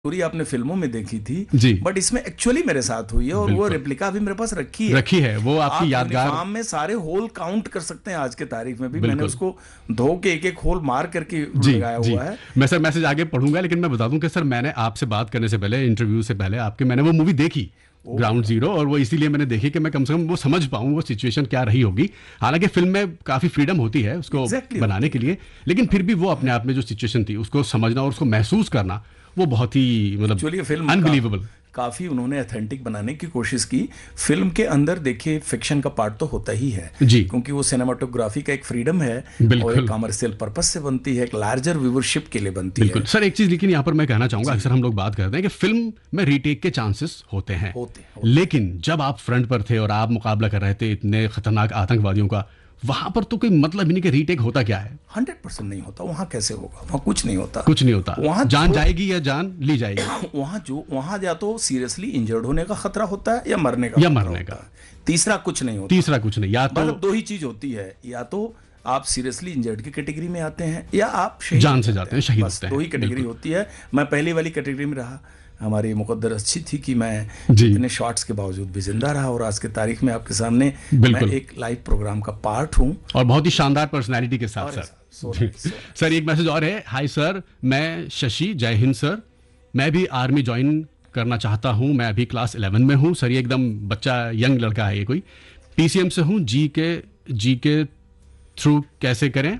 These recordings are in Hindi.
पूरी आपने फिल्मों में देखी थी जी, बट इसमें एक्चुअली मेरे साथ हुई है और वो रेप्लिका भी मेरे पास रखी है वो आपकी यादगार। आप में सारे होल काउंट कर सकते हैं आज के तारीख में भी। मैंने उसको धो के एक एक होल मार करके लगाया हुआ है। मैं सर मैसेज आगे पढ़ूंगा, लेकिन मैं बता दूं कि सर मैंने आपसे बात करने से पहले, इंटरव्यू से पहले आपके, मैंने वो मूवी देखी ग्राउंड जीरो, और वो इसीलिए मैंने देखी कि मैं कम से कम वो समझ पाऊं वो सिचुएशन क्या रही होगी। हालांकि फिल्म में काफी फ्रीडम होती है उसको बनाने के लिए, लेकिन फिर भी वो अपने आप में जो सिचुएशन थी उसको समझना और उसको महसूस करना वो बहुत ही मतलब अनबिलीवेबल। काफी उन्होंने ऑथेंटिक बनाने की कोशिश की। फिल्म के अंदर देखिए फिक्शन का पार्ट तो होता ही है जी, क्योंकि वो सिनेमाटोग्राफी का एक फ्रीडम है और एक कमर्शियल पर्पस से बनती है, एक लार्जर व्यूवरशिप के लिए बनती है। सर एक चीज लेकिन यहाँ पर मैं कहना चाहूंगा, अक्सर हम लोग बात करते हैं कि फिल्म में रीटेक के चांसेस होते हैं, लेकिन जब आप फ्रंट पर थे और आप मुकाबला कर रहे थे इतने खतरनाक आतंकवादियों का, वहां पर तो कोई मतलब ही नहीं कि रीटेक होता क्या है। 100% नहीं होता। वहां कैसे होगा? वहां कुछ नहीं होता, कुछ नहीं होता। वहां जान जाएगी या जान ली जाएगी। वहां या तो सीरियसली इंजर्ड होने का खतरा होता है या मरने का तीसरा कुछ नहीं होता। तीसरा कुछ नहीं, या तो मतलब दो ही चीज होती है, या तो आप सीरियसली इंजर्ड की कैटेगरी में आते हैं या आप जान से जाते हैं, शहीद होते हैं। दो ही कैटेगरी होती है। मैं पहली वाली कैटेगरी में रहा। हमारी मुकद्दर अच्छी थी कि मैं इतने शॉट्स के बावजूद भी जिंदा रहा और आज के तारीख में आपके सामने मैं एक लाइव प्रोग्राम का पार्ट हूं और बहुत ही शानदार पर्सनैलिटी के साथ। सर सर एक मैसेज और है। हाय सर, मैं शशि, जय हिंद सर, मैं भी आर्मी ज्वाइन करना चाहता हूं, मैं अभी क्लास 11 में हूं। सर ये एकदम बच्चा यंग लड़का है, ये कोई पीसीएम से हूं। जी के थ्रू कैसे करें,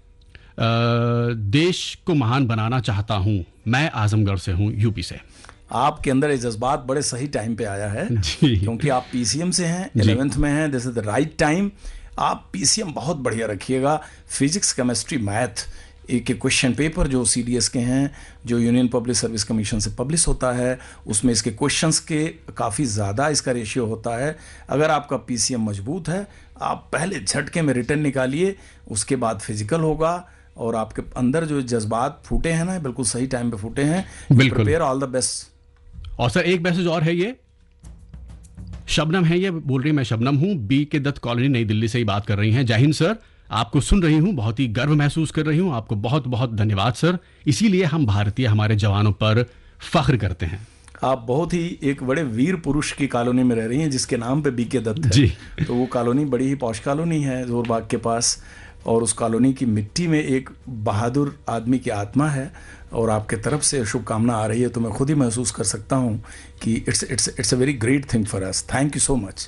देश को महान बनाना चाहता हूं, मैं आजमगढ़ से हूं, यूपी से। आपके अंदर ये जज्बात बड़े सही टाइम पे आया है क्योंकि आप पीसीएम से हैं, 11th में हैं, this is the right time. आप पीसीएम बहुत बढ़िया रखिएगा। फिजिक्स, केमिस्ट्री, मैथ एक क्वेश्चन पेपर जो सीडीएस के हैं, जो यूनियन पब्लिक सर्विस कमीशन से पब्लिश होता है, उसमें इसके क्वेश्चंस के काफ़ी ज़्यादा इसका रेशियो होता है। अगर आपका पीसीएम मजबूत है, आप पहले झटके में रिटर्न निकालिए, उसके बाद फिजिकल होगा और आपके अंदर जो जज्बात फूटे हैं ना, बिल्कुल सही टाइम पे फूटे हैं। Prepare, all the best. और सर एक मैसेज और है, ये शबनम है, ये बोल रही है मैं शबनम हूं, बी के दत्त कॉलोनी, नई दिल्ली से ही बात कर रही हैं। जय हिंद सर, आपको सुन रही हूं, बहुत ही गर्व महसूस कर रही हूं, आपको बहुत बहुत धन्यवाद सर। इसीलिए हम भारतीय हमारे जवानों पर फख्र करते हैं। आप बहुत ही एक बड़े वीर पुरुष की कॉलोनी में रह रही हैं जिसके नाम पे बीके दत्त है जी। तो वो कॉलोनी बड़ी ही पॉश कॉलोनी है जोरबाग के पास, और उस कॉलोनी की मिट्टी में एक बहादुर आदमी की आत्मा है और आपके तरफ से शुभकामना आ रही है, तो मैं खुद ही महसूस कर सकता हूं कि it's a very great thing for us. Thank you so much.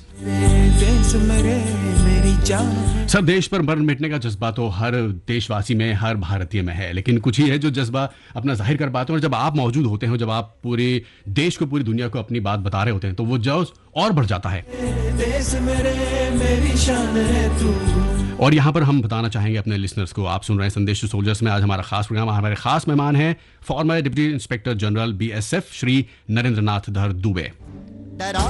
Sir देश पर मरण मिटने का जज्बा तो हर देशवासी में, हर भारतीय में है, लेकिन कुछ ही है जो जज्बा अपना जाहिर कर पाते हैं, और जब आप मौजूद होते हैं, जब आप पूरे देश को, पूरी दुनिया को अपनी बात बता रहे होते हैं, तो वो जोश और बढ़ जाता है। देश मेरे, मेरी शान है तू। और यहाँ पर हम बताना चाहेंगे अपने लिसनर्स को, आप सुन रहे हैं संदेश टू सोल्जर्स में। आज हमारा खास प्रोग्राम, हमारे खास मेहमान हैं farmer deputy inspector general BSF Shri Narendra नाथ धर दुबे।